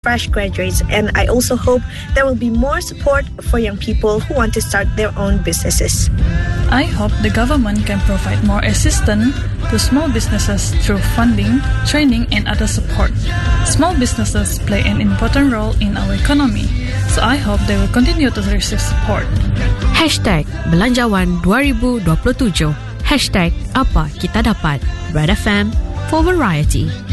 fresh graduates, and I also hope there will be more support for young people who want to start their own businesses. I hope the government can provide more assistance to small businesses through funding, training, and other support. Small businesses play an important role in our economy, so I hope they will continue to receive support. #Belanjawan 2027 #Apa Kita Dapat Red FM for Variety.